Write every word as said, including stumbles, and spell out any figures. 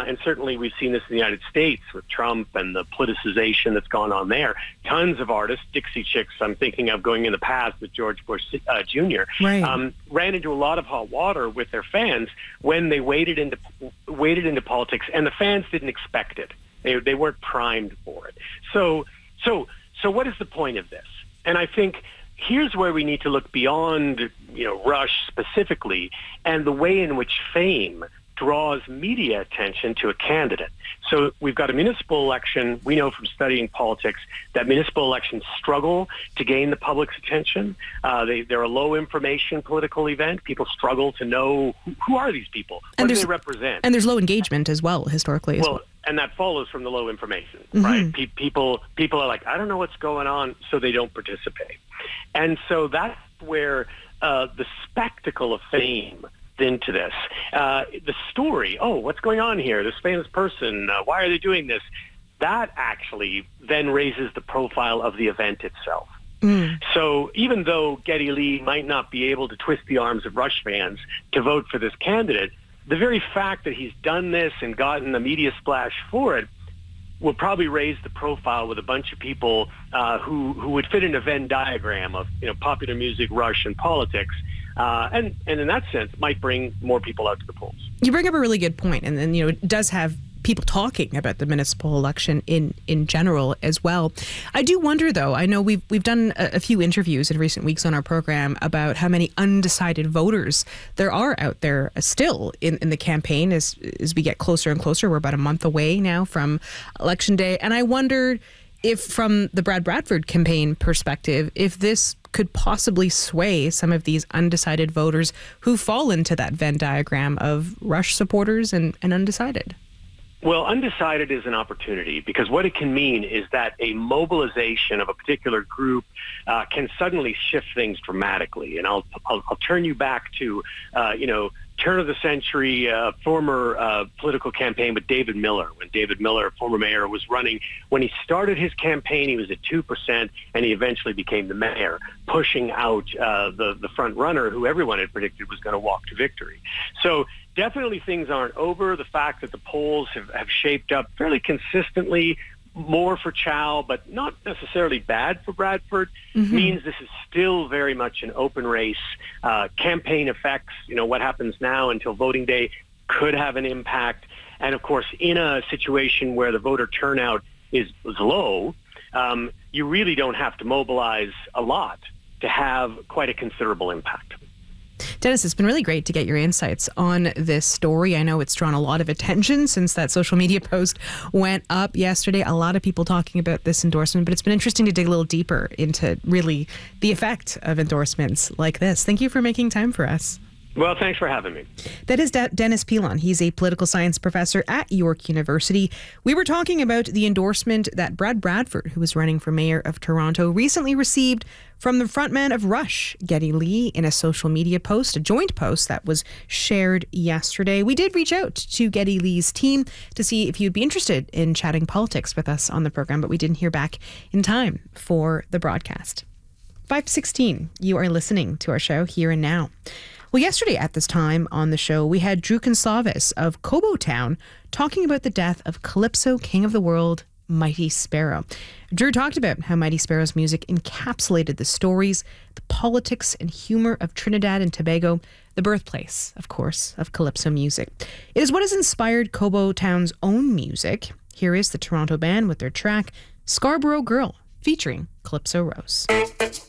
and certainly we've seen this in the United States with Trump and the politicization that's gone on there. Tons of artists, Dixie Chicks, I'm thinking of going in the past with George Bush uh, Junior, right. um, ran into a lot of hot water with their fans when they waded into waded into politics, and the fans didn't expect it. They they weren't primed for it. So so so what is the point of this? And I think here's where we need to look beyond, you know, Rush specifically and the way in which fame draws media attention to a candidate. So we've got a municipal election. We know from studying politics that municipal elections struggle to gain the public's attention. Uh, they, they're a low information political event. People struggle to know who, who are these people? What and do they represent? And there's low engagement as well, historically. Well, as well. And that follows from the low information, Mm-hmm. right? Pe- people, people are like, I don't know what's going on, so they don't participate. And so that's where uh, the spectacle of fame into this. Uh, the story, oh, what's going on here? This famous person, uh, why are they doing this? That actually then raises the profile of the event itself. Mm. So even though Geddy Lee might not be able to twist the arms of Rush fans to vote for this candidate, the very fact that he's done this and gotten the media splash for it will probably raise the profile with a bunch of people uh, who, who would fit in a Venn diagram of, you know, popular music, Rush, and politics. Uh, and, and in that sense, might bring more people out to the polls. You bring up a really good point, and then, you know, it does have people talking about the municipal election in, in general as well. I do wonder, though, I know we've we've done a, a few interviews in recent weeks on our program about how many undecided voters there are out there still in, in the campaign as, as we get closer and closer. We're about a month away now from Election Day. And I wondered if, from the Brad Bradford campaign perspective, if this could possibly sway some of these undecided voters who fall into that Venn diagram of Rush supporters and, and undecided. Well, undecided is an opportunity because what it can mean is that a mobilization of a particular group uh, can suddenly shift things dramatically. And I'll I'll, I'll turn you back to, uh, you know, turn of the century, uh, former uh, political campaign with David Miller. When David Miller, former mayor, was running, when he started his campaign, he was at two percent, and he eventually became the mayor, pushing out uh, the, the front runner who everyone had predicted was going to walk to victory. So definitely things aren't over. The fact that the polls have, have shaped up fairly consistently, more for Chow, but not necessarily bad for Bradford, mm-hmm. means this is still very much an open race. Uh, campaign effects, you know, what happens now until voting day could have an impact. And of course, in a situation where the voter turnout is, is low, um, you really don't have to mobilize a lot to have quite a considerable impact. Dennis, it's been really great to get your insights on this story. I know it's drawn a lot of attention since that social media post went up yesterday. A lot of people talking about this endorsement, but it's been interesting to dig a little deeper into really the effect of endorsements like this. Thank you for making time for us. Well, thanks for having me. That is De- Dennis Pilon. He's a political science professor at York University. We were talking about the endorsement that Brad Bradford, who was running for mayor of Toronto, recently received from the frontman of Rush, Geddy Lee, in a social media post, a joint post that was shared yesterday. We did reach out to Geddy Lee's team to see if you'd be interested in chatting politics with us on the program, but we didn't hear back in time for the broadcast. five sixteen, you are listening to our show Here and Now. Well, yesterday at this time on the show, we had Drew Consalves of Cobo Town talking about the death of Calypso King of the World, Mighty Sparrow. Drew talked about how Mighty Sparrow's music encapsulated the stories, the politics, and humor of Trinidad and Tobago, the birthplace, of course, of Calypso music. It is what has inspired Cobo Town's own music. Here is the Toronto band with their track, Scarborough Girl, featuring Calypso Rose.